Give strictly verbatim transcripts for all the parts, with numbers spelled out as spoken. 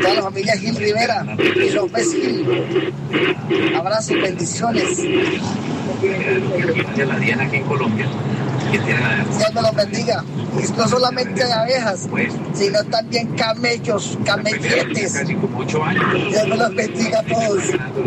toda la familia Gil Rivera y López Gil. Abrazos y bendiciones. La Diana aquí en Colombia. Dios me los bendiga. Y no solamente abejas, sino también camellos, camelletes. Dios me los bendiga a todos.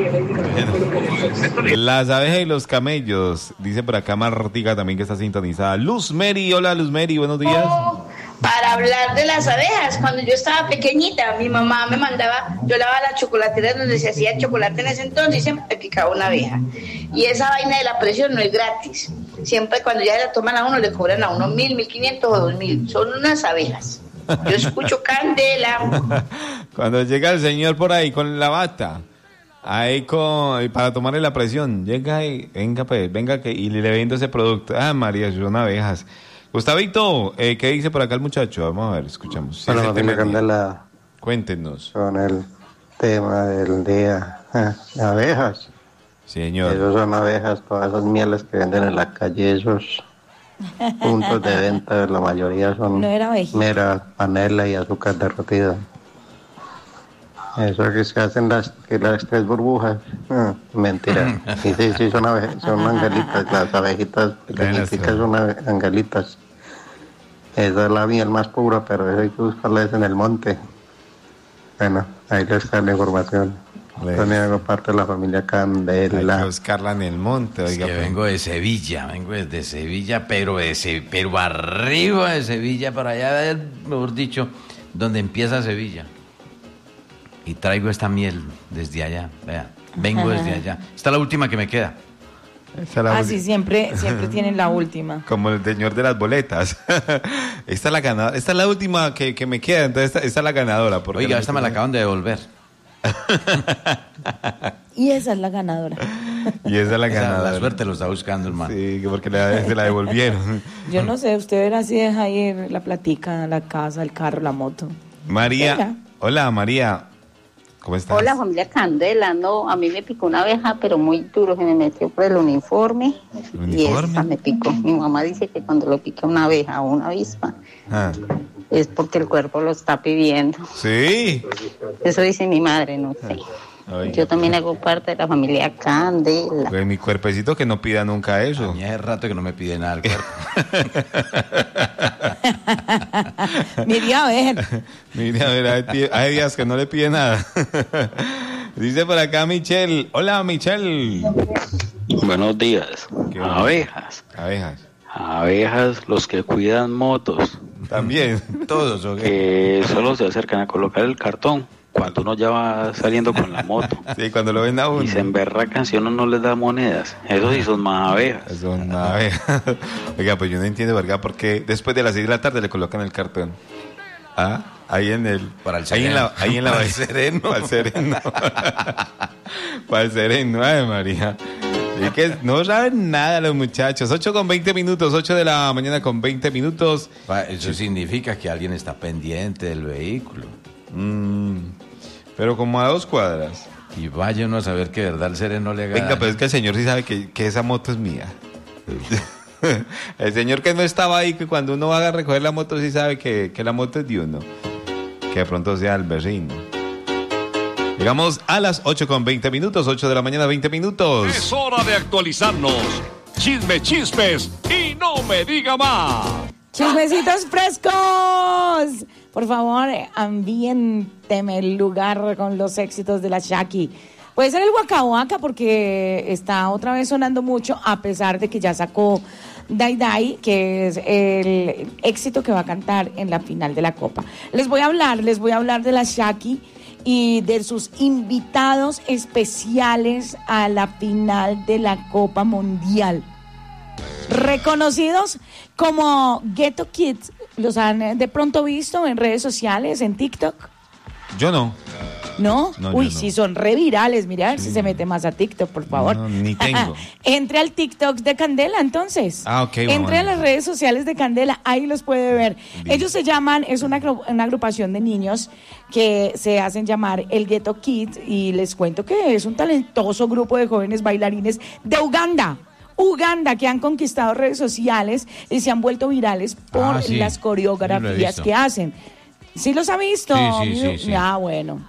Las abejas y los camellos. Dice por acá Martica también que está sintonizada. Luz Mary, hola Luz Mary, buenos días. Oh, para hablar de las abejas, cuando yo estaba pequeñita, mi mamá me mandaba, yo lavaba la chocolatera donde se hacía chocolate en ese entonces y siempre picaba una abeja. Y esa vaina de la presión no es gratis. Siempre cuando ya la toman a uno le cobran a uno mil, mil quinientos o dos mil. Son unas abejas. Yo escucho Candela. Cuando llega el señor por ahí con la bata, ahí con para tomarle la presión, llega y venga pues, venga que y le vendo ese producto. Ah, María, son abejas. Gustavito, eh, ¿qué dice por acá el muchacho? Vamos a ver, escuchamos. Bueno, sí, familia Candela. Cuéntenos. Con el tema del día. Ah, abejas. Señor. Esos son abejas, todas esas mieles que venden en la calle, esos puntos de venta, la mayoría son no mera panela y azúcar derretida. Eso que se hacen las, que las tres burbujas, ah, mentira. Sí, sí, sí, son, abe, son angelitas, las abejitas pequeñitas son abe, angelitas. Esa es la miel más pura, pero eso hay que buscarla en el monte. Bueno, ahí les está la información. También hago parte de la familia Candela. Hay que buscarla en el monte. Oiga, es que vengo de Sevilla, vengo desde Sevilla, pero de Se- pero arriba de Sevilla, para allá, mejor dicho, donde empieza Sevilla. Y traigo esta miel desde allá, vea, vengo desde allá. Esta es la última que me queda. Ah, sí, siempre, siempre tienen la última. Como el señor de las boletas. Esta es la ganadora, esta es la última que, que me queda, entonces esta, esta es la ganadora. Oiga, esta me la acaban de devolver. Y esa es la ganadora. Y esa es la ganadora. Esa, la suerte lo está buscando, hermano. Sí, porque la, se la devolvieron. Yo no sé, usted verá si deja ir la platica, la casa, el carro, la moto. María, Venga. hola María, ¿cómo estás? Hola familia Candela, no, a mí me picó una abeja, pero muy duro, se me metió por el uniforme, ¿El uniforme? y esa me picó. Mi mamá dice que cuando lo pica una abeja o una avispa, Ah. es porque el cuerpo lo está pidiendo. Sí. Eso dice mi madre, no sé. Oiga, Yo también hago parte de la familia Candela. pues mi cuerpecito que no pida nunca eso. A mí hace rato que no me pide nada el cuerpo. Mire, a ver. Mire, a ver, hay, hay días que no le pide nada. Dice por acá Michelle. Hola, Michelle. Buenos días. Qué bueno. Abejas. Abejas. Abejas, los que cuidan motos. También, todos. ¿O qué? Que solo se acercan a colocar el cartón cuando uno ya va saliendo con la moto. Sí, cuando lo ven a uno. Y se emberracan si uno no les da monedas. Esos sí son más abejas. Son abejas. Oiga, pues yo no entiendo, ¿verdad? Porque después de las seis de la tarde le colocan el cartón. Ah, ahí en el... Para el ahí en la, sereno. ahí en la Para el sereno. Para el sereno. Para el sereno, ay María. Y que no saben nada los muchachos. ocho con veinte minutos, ocho de la mañana con veinte minutos. Eso significa que alguien está pendiente del vehículo. Mm, pero como a dos cuadras. Y vaya uno a saber que de verdad el sereno le haga... Venga, pero es que el señor sí sabe que, que esa moto es mía. El señor que no estaba ahí, que cuando uno va a recoger la moto sí sabe que, que la moto es de uno. Que de pronto sea el vecino. Llegamos a las ocho con veinte minutos, ocho de la mañana, veinte minutos. Es hora de actualizarnos. Chisme, chismes y no me diga más. Chismecitos frescos. Por favor, ambiénteme el lugar con los éxitos de la Shaki. Puede ser el Waka Waka porque está otra vez sonando mucho, a pesar de que ya sacó Dai Dai, que es el éxito que va a cantar en la final de la Copa. Les voy a hablar, les voy a hablar de la Shaki y de sus invitados especiales a la final de la Copa Mundial. Reconocidos como Ghetto Kids, ¿los han de pronto visto en redes sociales, en TikTok? Yo no. ¿No? No, Uy, yo no. sí, son re virales. Mira a ver si se mete más a TikTok, por favor. No, ni tengo. Entre al TikTok de Candela, entonces. Ah, ok. Entre mamá. a las redes sociales de Candela, ahí los puede ver. Bien. Ellos se llaman, es una, agru- una agrupación de niños que se hacen llamar el Ghetto Kids, y les cuento que es un talentoso grupo de jóvenes bailarines de Uganda. Uganda, que han conquistado redes sociales y se han vuelto virales por Ah, sí. las Sí, lo he coreografías visto. que hacen. ¿Sí los ha visto? Sí, sí, sí, sí. Ah, bueno.